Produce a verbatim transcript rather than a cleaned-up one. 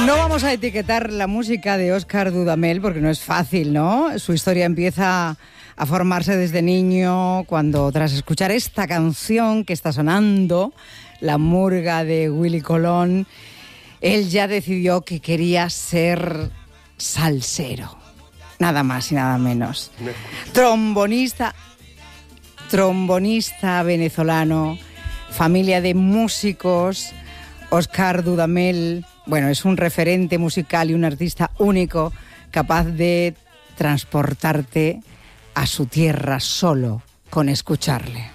No vamos a etiquetar la música de Óscar Dudamel porque no es fácil, ¿no? Su historia empieza a formarse desde niño cuando, tras escuchar esta canción que está sonando, La Murga de Willy Colón, él ya decidió que quería ser salsero. Nada más y nada menos. Trombonista, trombonista venezolano, familia de músicos. Óscar Dudamel, bueno, es un referente musical y un artista único, capaz de transportarte a su tierra solo con escucharle.